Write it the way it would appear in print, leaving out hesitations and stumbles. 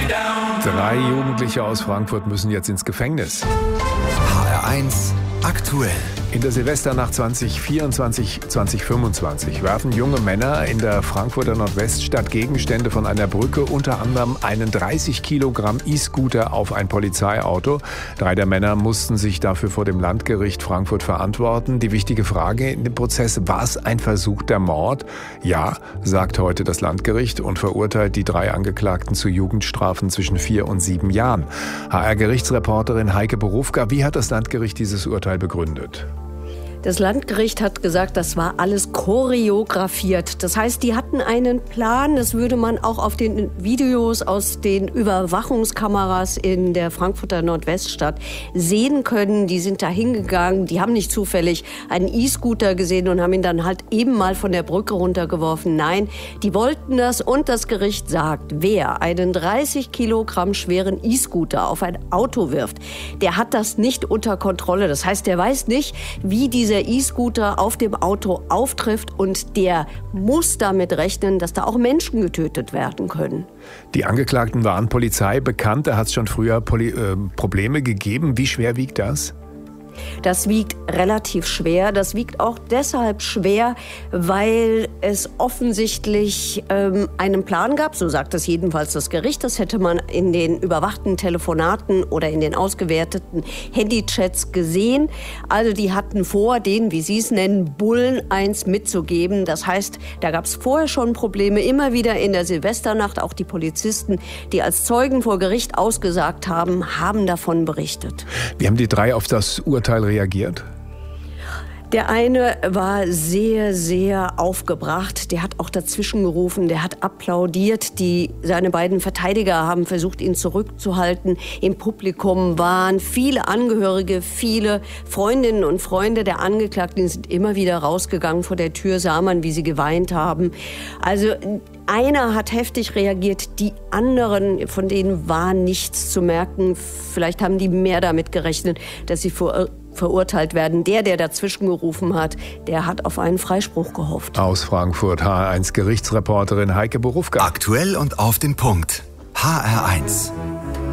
3 Jugendliche aus Frankfurt müssen jetzt ins Gefängnis. HR1 aktuell. In der Silvesternacht 2024/2025 werfen junge Männer in der Frankfurter Nordweststadt Gegenstände von einer Brücke, unter anderem einen 30 Kilogramm E-Scooter auf ein Polizeiauto. 3 der Männer mussten sich dafür vor dem Landgericht Frankfurt verantworten. Die wichtige Frage in dem Prozess: War es ein versuchter Mord? Ja, sagt heute das Landgericht und verurteilt die 3 Angeklagten zu Jugendstrafen zwischen 4 und 7 Jahren. HR-Gerichtsreporterin Heike Borufka, wie hat das Landgericht dieses Urteil begründet? Das Landgericht hat gesagt, das war alles choreografiert. Das heißt, die hatten einen Plan. Das würde man auch auf den Videos aus den Überwachungskameras in der Frankfurter Nordweststadt sehen können. Die sind da hingegangen. Die haben nicht zufällig einen E-Scooter gesehen und haben ihn dann halt eben mal von der Brücke runtergeworfen. Nein, die wollten das, und das Gericht sagt, wer einen 30 Kilogramm schweren E-Scooter auf ein Auto wirft, der hat das nicht unter Kontrolle. Das heißt, der weiß nicht, wie dieser E-Scooter auf dem Auto auftrifft, und der muss damit rechnen, dass da auch Menschen getötet werden können. Die Angeklagten waren Polizei bekannt, da hat es schon früher Probleme gegeben. Wie schwer wiegt das? Das wiegt relativ schwer. Das wiegt auch deshalb schwer, weil es offensichtlich einen Plan gab. So sagt es jedenfalls das Gericht. Das hätte man in den überwachten Telefonaten oder in den ausgewerteten Handychats gesehen. Also die hatten vor, den, wie sie es nennen, Bullen eins mitzugeben. Das heißt, da gab es vorher schon Probleme. Immer wieder in der Silvesternacht. Auch die Polizisten, die als Zeugen vor Gericht ausgesagt haben, haben davon berichtet. Wie haben die 3 auf das Urteil reagiert? Der eine war sehr, sehr aufgebracht. Der hat auch dazwischen gerufen, der hat applaudiert. Seine beiden Verteidiger haben versucht, ihn zurückzuhalten. Im Publikum waren viele Angehörige, viele Freundinnen und Freunde der Angeklagten, sind immer wieder rausgegangen. Vor der Tür sah man, wie sie geweint haben. Also einer hat heftig reagiert, die anderen, von denen war nichts zu merken. Vielleicht haben die mehr damit gerechnet, dass sie verurteilt werden. Der dazwischen gerufen hat, der hat auf einen Freispruch gehofft. Aus Frankfurt HR1 Gerichtsreporterin Heike Borufka. Aktuell und auf den Punkt. HR1.